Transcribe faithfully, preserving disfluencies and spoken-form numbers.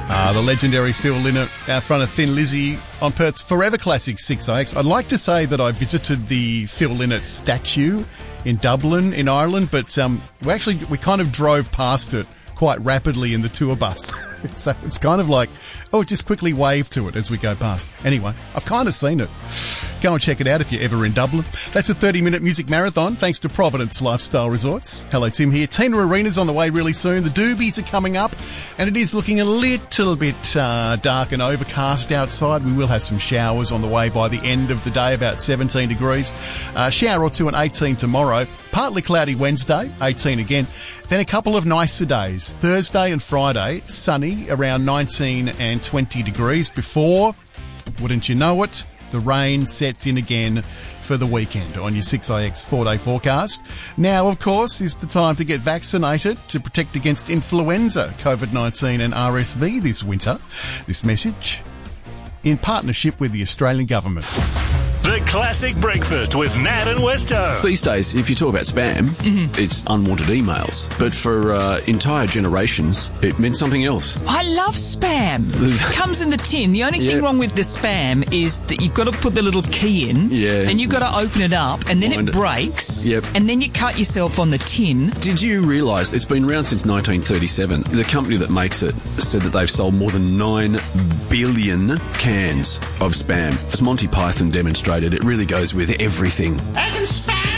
Uh, the legendary Phil Lynott out front of Thin Lizzy on Perth's Forever Classic six I X. I'd like to say that I visited the Phil Lynott statue in Dublin, in Ireland, but um, we actually, we kind of drove past it quite rapidly in the tour bus. So it's kind of like, oh, just quickly wave to it as we go past. Anyway, I've kind of seen it. Go and check it out if you're ever in Dublin. That's a thirty-minute music marathon thanks to Providence Lifestyle Resorts. Hello, Tim here. Tina Arena's on the way really soon. The Doobies are coming up, and it is looking a little bit uh, dark and overcast outside. We will have some showers on the way by the end of the day, about seventeen degrees. Uh, shower or two and eighteen tomorrow. Partly cloudy Wednesday, eighteen again. Then a couple of nicer days. Thursday and Friday, sunny, around nineteen and twenty degrees before, wouldn't you know it, the rain sets in again for the weekend on your six I X four-day forecast. Now, of course, is the time to get vaccinated to protect against influenza, COVID nineteen and R S V this winter. This message in partnership with the Australian Government. The Classic Breakfast with Nat and Westo. These days, if you talk about spam, mm-hmm. it's unwanted emails. But for uh, entire generations, it meant something else. I love spam. Comes in the tin. The only yeah. thing wrong with the spam is that you've got to put the little key in, yeah. then you've got to open it up, and then Mind it breaks, yep. and then you cut yourself on the tin. Did you realise it's been around since nineteen thirty-seven? The company that makes it said that they've sold more than nine billion cans of spam. As Monty Python demonstrated, it really goes with everything. I can spam